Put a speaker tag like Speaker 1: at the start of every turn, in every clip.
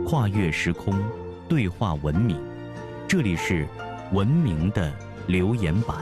Speaker 1: 跨越时空，对话文明。这里是文明的留言板。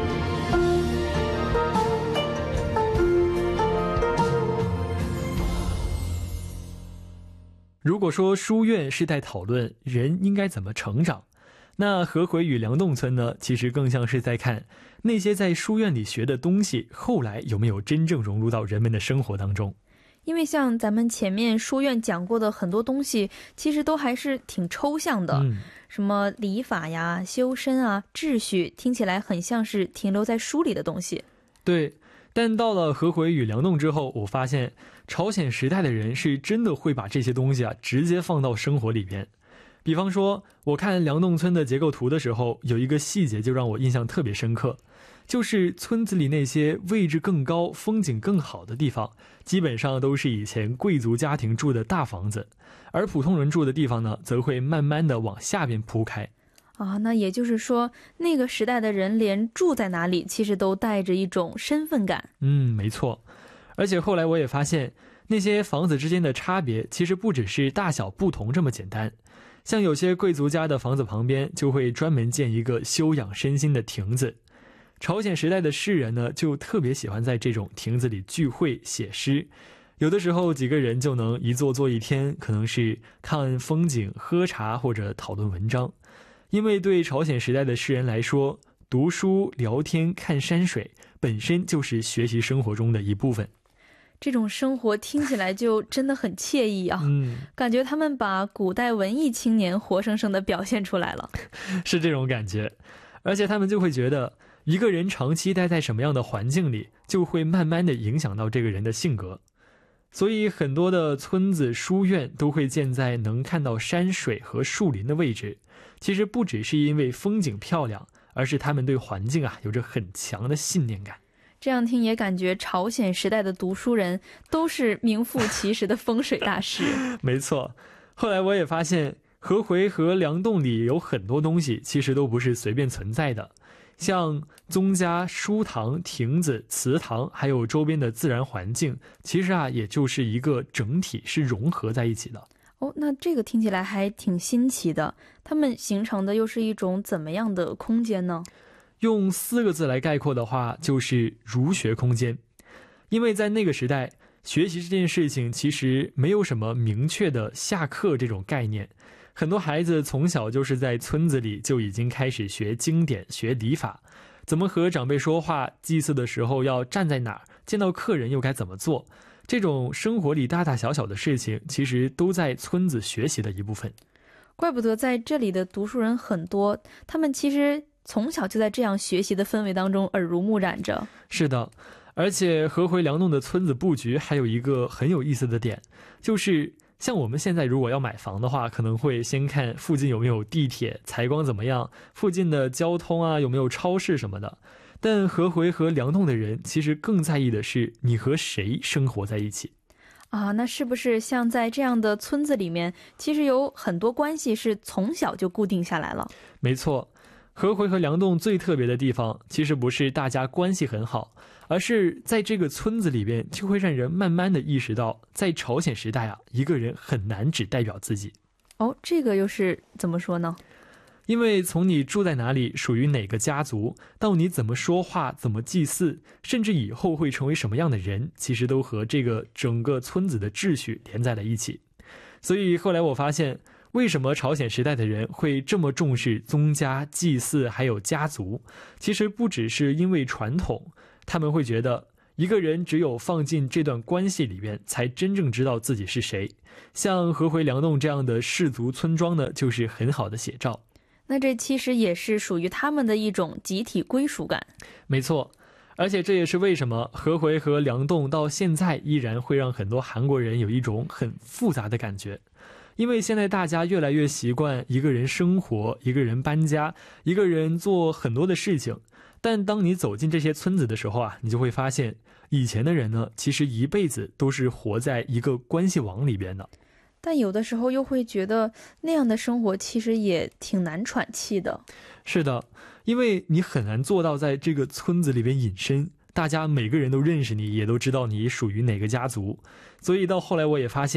Speaker 2: 如果说书院是在讨论人应该怎么成长，那合回与梁洞村呢，其实更像是在看那些在书院里学的东西后来有没有真正融入到人们的生活当中。
Speaker 3: 因为像咱们前面书院讲过的很多东西其实都还是挺抽象的，什么礼法呀、修身啊、秩序，听起来很像是停留在书里的东西。
Speaker 2: 对，但到了合回与梁洞之后，我发现朝鲜时代的人是真的会把这些东西直接放到生活里边。比方说我看梁洞村的结构图的时候，有一个细节就让我印象特别深刻，就是村子里那些位置更高、风景更好的地方，基本上都是以前贵族家庭住的大房子，而普通人住的地方呢，则会慢慢的往下边铺开。
Speaker 3: 那也就是说那个时代的人连住在哪里其实都带着一种身份感。
Speaker 2: 没错。而且后来我也发现，那些房子之间的差别其实不只是大小不同这么简单，像有些贵族家的房子旁边就会专门建一个休养身心的亭子。朝鲜时代的士人呢，就特别喜欢在这种亭子里聚会写诗，有的时候几个人就能一坐坐一天，可能是看风景、喝茶或者讨论文章。因为对朝鲜时代的士人来说，读书、聊天、看山水本身就是学习生活中的一部分。
Speaker 3: 这种生活听起来就真的很惬意啊，感觉他们把古代文艺青年活生生的表现出来了。
Speaker 2: 是这种感觉。而且他们就会觉得一个人长期待在什么样的环境里，就会慢慢的影响到这个人的性格。所以很多的村子、书院都会建在能看到山水和树林的位置，其实不只是因为风景漂亮，而是他们对环境有着很强的信念感。
Speaker 3: 这样听也感觉朝鲜时代的读书人都是名副其实的风水大师。
Speaker 2: 没错。后来我也发现合回和梁洞里有很多东西其实都不是随便存在的，像宗家、书堂、亭子、祠堂，还有周边的自然环境，其实也就是一个整体，是融合在一起的。
Speaker 3: 那这个听起来还挺新奇的，它们形成的又是一种怎么样的空间呢？
Speaker 2: 用4个字来概括的话，就是儒学空间。因为在那个时代，学习这件事情其实没有什么明确的下课这种概念，很多孩子从小就是在村子里就已经开始学经典、学礼法，怎么和长辈说话，祭祀的时候要站在哪儿，见到客人又该怎么做，这种生活里大大小小的事情其实都在村子学习的一部分。
Speaker 3: 怪不得在这里的读书人很多，他们其实从小就在这样学习的氛围当中耳濡目染着。
Speaker 2: 是的。而且合回梁洞的村子布局还有一个很有意思的点，就是像我们现在如果要买房的话，可能会先看附近有没有地铁，采光怎么样，附近的交通有没有超市什么的。但合回和梁洞的人其实更在意的是你和谁生活在一起。
Speaker 3: 那是不是像在这样的村子里面，其实有很多关系是从小就固定下来了？没错。合回和梁洞最特别的地方，其实不是大家关系很好，而是在这个村子里边，就会让人慢慢的意识到，在朝鲜时代一个人很难只代表自己。这个又是怎么说呢？因为从你住在哪里，属于哪个家族，到你怎么说话、怎么祭祀，甚至以后会成为什么样的人，其实都和这个整个村子的秩序连在了一起。所以后来我发现，为什么朝鲜时代的人会这么重视宗家、祭祀还有家族，其实不只是因为传统，他们会觉得一个人只有放进这段关系里边，才真正知道自己是谁。像合回梁洞这样的氏族村庄呢，就是很好的写照。那这其实也是属于他们的一种集体归属感。没错。而且这也是为什么合回和梁洞到现在依然会让很多韩国人有一种很复杂的感觉。因为现在大家越来越习惯一个人生活，一个人搬家，一个人做很多的事情，但当你走进这些村子的时候你就会发现，以前的人呢，其实一辈子都是活在一个关系网里边的。但有的时候又会觉得那样的生活其实也挺难喘气的。是的，因为你很难做到在这个村子里边隐身，大家每个人都认识你，也都知道你属于哪个家族。所以到后来我也发现，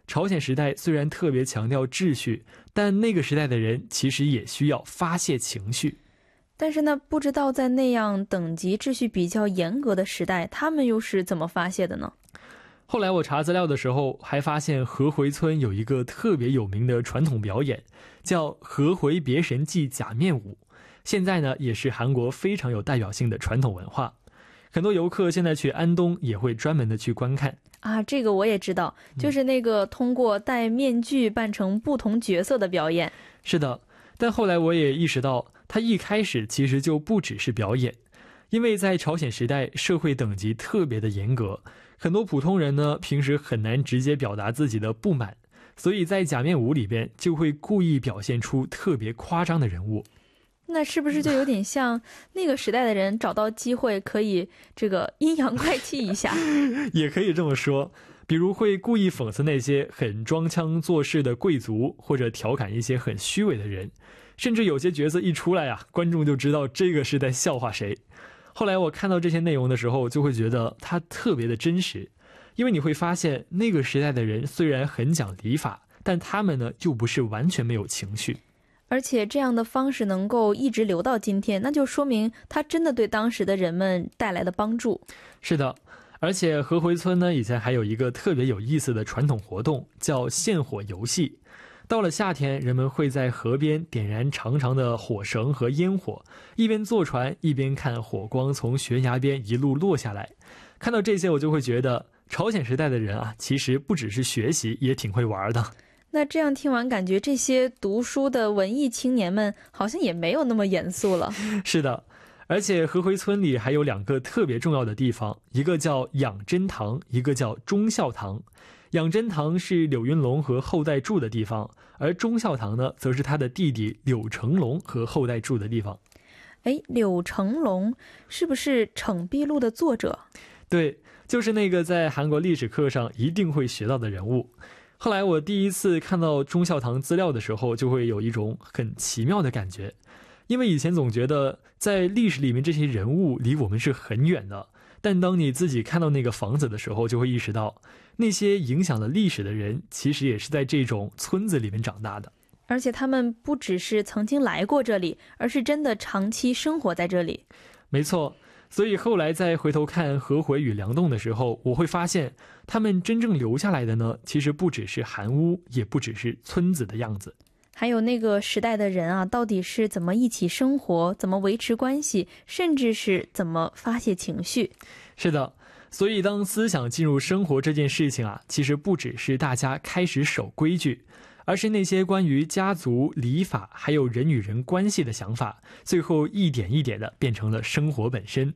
Speaker 2: 朝鲜时代虽然特别强调秩序，但那个时代的人其实也需要发泄情绪。
Speaker 3: 但是呢，不知道在那样等级秩序比较严格的时代，他们又是怎么发泄的呢？
Speaker 2: 后来我查资料的时候，还发现河回村有一个特别有名的传统表演，叫河回别神祭假面舞。现在呢，也是韩国非常有代表性的传统文化。很多游客现在去安东也会专门的去观看
Speaker 3: 啊，这个我也知道，就是那个通过戴面具扮成不同角色的表演。
Speaker 2: 是的，但后来我也意识到，它一开始其实就不只是表演，因为在朝鲜时代，社会等级特别的严格，很多普通人呢，平时很难直接表达自己的不满，所以在假面舞里边就会故意表现出特别夸张的人物。
Speaker 3: 那是不是就有点像那个时代的人找到机会可以这个阴阳怪气一下？
Speaker 2: 也可以这么说，比如会故意讽刺那些很装腔作势的贵族，或者调侃一些很虚伪的人，甚至有些角色一出来啊，观众就知道这个是在笑话谁。后来我看到这些内容的时候，就会觉得它特别的真实，因为你会发现那个时代的人虽然很讲礼法，但他们呢又不是完全没有情绪。
Speaker 3: 而且这样的方式能够一直留到今天，那就说明它真的对当时的人们带来的帮助。
Speaker 2: 是的，而且河回村呢以前还有一个特别有意思的传统活动，叫献火游戏。到了夏天，人们会在河边点燃长长的火绳和烟火，一边坐船一边看火光从悬崖边一路落下来。看到这些，我就会觉得朝鲜时代的人啊，其实不只是学习，也挺会玩的。
Speaker 3: 那这样听完，感觉这些读书的文艺青年们好像也没有那么严肃了。
Speaker 2: 是的，而且河回村里还有2个特别重要的地方，一个叫养真堂，一个叫忠孝堂。养真堂是柳云龙和后代住的地方，而忠孝堂呢，则是他的弟弟柳成龙和后代住的地方。
Speaker 3: 柳成龙是不是《惩闭录》的作者？
Speaker 2: 对，就是那个在韩国历史课上一定会学到的人物。后来我第一次看到忠孝堂资料的时候，就会有一种很奇妙的感觉，因为以前总觉得在历史里面这些人物离我们是很远的，但当你自己看到那个房子的时候，就会意识到那些影响了历史的人其实也是在这种村子里面长大的，
Speaker 3: 而且他们不只是曾经来过这里，而是真的长期生活在这里。
Speaker 2: 没错，所以后来再回头看河回与梁栋的时候，我会发现他们真正留下来的呢，其实不只是韩屋，也不只是村子的样子，
Speaker 3: 还有那个时代的人啊，到底是怎么一起生活，怎么维持关系，甚至是怎么发泄情绪。
Speaker 2: 是的，所以当思想进入生活这件事情啊，其实不只是大家开始守规矩，而是那些关于家族、礼法还有人与人关系的想法，最后一点一点的变成了生活本身。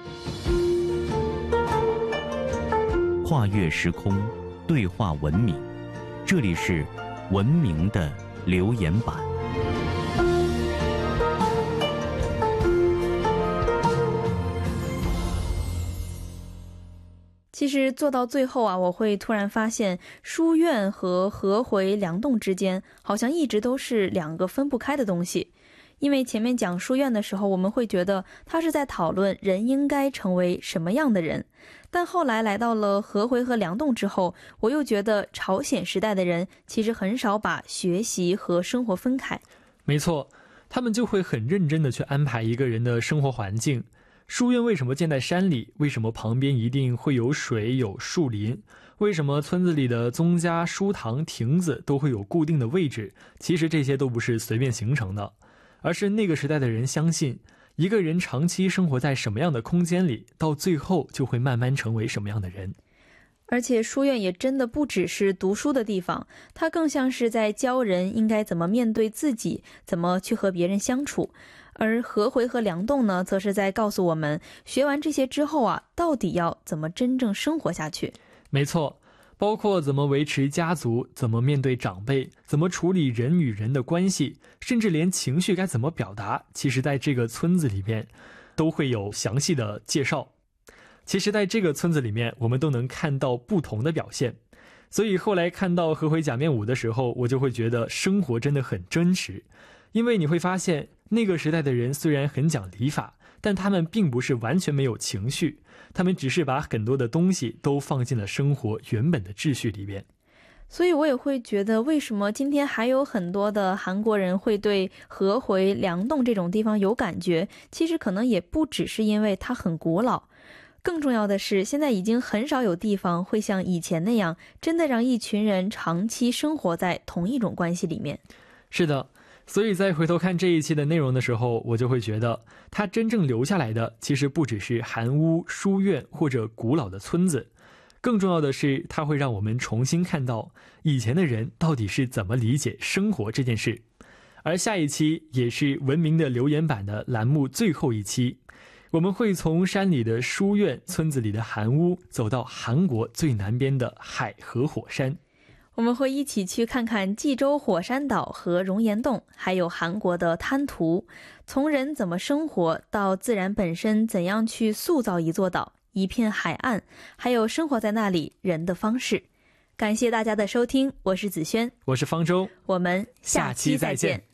Speaker 1: 跨越时空，对话文明，这里是文明的留言板。
Speaker 3: 其实做到最后啊，我会突然发现书院和河回梁栋之间好像一直都是2个分不开的东西。因为前面讲书院的时候，我们会觉得他是在讨论人应该成为什么样的人，但后来来到了河回和梁栋之后，我又觉得朝鲜时代的人其实很少把学习和生活分开。
Speaker 2: 没错，他们就会很认真的去安排一个人的生活环境。书院为什么建在山里？为什么旁边一定会有水有树林？为什么村子里的宗家、书堂、亭子都会有固定的位置？其实这些都不是随便形成的，而是那个时代的人相信，一个人长期生活在什么样的空间里，到最后就会慢慢成为什么样的人。
Speaker 3: 而且书院也真的不只是读书的地方，它更像是在教人应该怎么面对自己，怎么去和别人相处。而河回和梁栋呢，则是在告诉我们，学完这些之后啊，到底要怎么真正生活下去。
Speaker 2: 没错，包括怎么维持家族，怎么面对长辈，怎么处理人与人的关系，甚至连情绪该怎么表达，其实在这个村子里面都会有详细的介绍。其实在这个村子里面，我们都能看到不同的表现。所以后来看到河回假面舞的时候，我就会觉得生活真的很真实。因为你会发现，那个时代的人虽然很讲礼法，但他们并不是完全没有情绪，他们只是把很多的东西都放进了生活原本的秩序里边。
Speaker 3: 所以我也会觉得，为什么今天还有很多的韩国人会对河回梁洞这种地方有感觉，其实可能也不只是因为它很古老，更重要的是现在已经很少有地方会像以前那样真的让一群人长期生活在同一种关系里面。
Speaker 2: 是的，所以在回头看这一期的内容的时候，我就会觉得它真正留下来的其实不只是韩屋、书院或者古老的村子，更重要的是它会让我们重新看到以前的人到底是怎么理解生活这件事。而下一期也是文明的留言板的栏目最后一期，我们会从山里的书院、村子里的韩屋走到韩国最南边的海河火山，
Speaker 3: 我们会一起去看看济州火山岛和熔岩洞，还有韩国的滩涂，从人怎么生活到自然本身怎样去塑造一座岛、一片海岸，还有生活在那里人的方式。感谢大家的收听，我是子轩，
Speaker 2: 我是方舟，
Speaker 3: 我们下期再见。